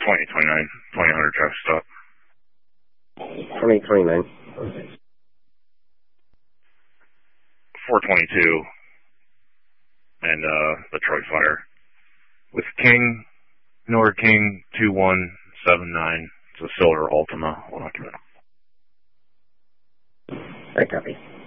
2029, 2000 traffic stop. 2029. 422 and the Troy Fire with King, Nord King 2179. It's a silver Ultima. I copy.